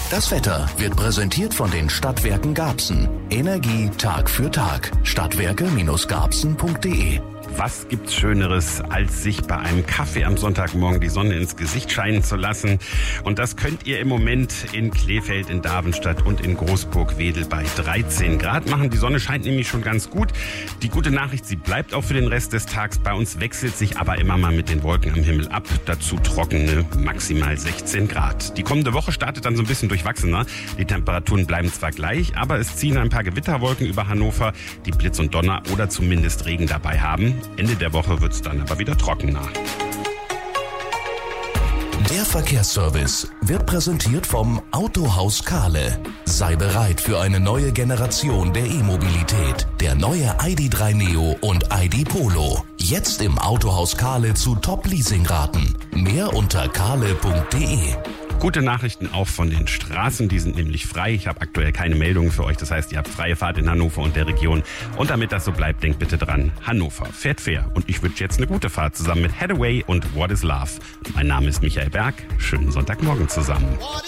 Das Wetter wird präsentiert von den Stadtwerken Garbsen. Energie Tag für Tag. Stadtwerke-garbsen.de. Was gibt's Schöneres, als sich bei einem Kaffee am Sonntagmorgen die Sonne ins Gesicht scheinen zu lassen? Und das könnt ihr im Moment in Kleefeld, in Davenstadt und in Großburg-Wedel bei 13 Grad machen. Die Sonne scheint nämlich schon ganz gut. Die gute Nachricht, sie bleibt auch für den Rest des Tags. Bei uns wechselt sich aber immer mal mit den Wolken am Himmel ab. Dazu trockene, maximal 16 Grad. Die kommende Woche startet dann so ein bisschen durchwachsener. Die Temperaturen bleiben zwar gleich, aber es ziehen ein paar Gewitterwolken über Hannover, die Blitz und Donner oder zumindest Regen dabei haben. Ende der Woche wird es dann aber wieder trockener. Der Verkehrsservice wird präsentiert vom Autohaus Kahle. Sei bereit für eine neue Generation der E-Mobilität. Der neue ID.3 Neo und ID Polo. Jetzt im Autohaus Kahle zu Top-Leasingraten. Mehr unter kahle.de. Gute Nachrichten auch von den Straßen, die sind nämlich frei. Ich habe aktuell keine Meldungen für euch, das heißt, ihr habt freie Fahrt in Hannover und der Region. Und damit das so bleibt, denkt bitte dran, Hannover fährt fair. Und ich wünsche jetzt eine gute Fahrt zusammen mit Hathaway und What is Love. Mein Name ist Michael Berg, schönen Sonntagmorgen zusammen.